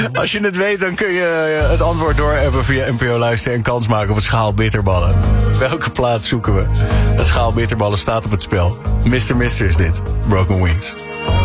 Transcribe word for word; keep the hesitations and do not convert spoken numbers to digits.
Als je het weet, dan kun je het antwoord doorappen via N P O Luisteren en kans maken op een schaal bitterballen. Welke plaats zoeken we? Een schaal bitterballen staat op het spel. mister Mister is dit. Broken Wings.